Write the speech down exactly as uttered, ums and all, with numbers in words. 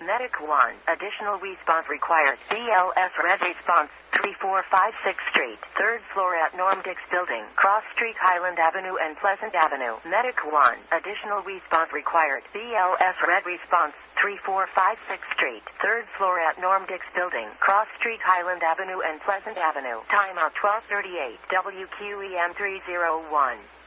Medic one. Additional response required. B L S Red Response. three four five sixth Street. Third floor at Norm Dix Building. Cross Street, Highland Avenue and Pleasant Avenue. Medic one. Additional response required. B L S Red Response. three four five sixth Street. Third floor at Norm Dix Building. Cross Street, Highland Avenue and Pleasant Avenue. Timeout twelve thirty-eight. W Q E M three oh one.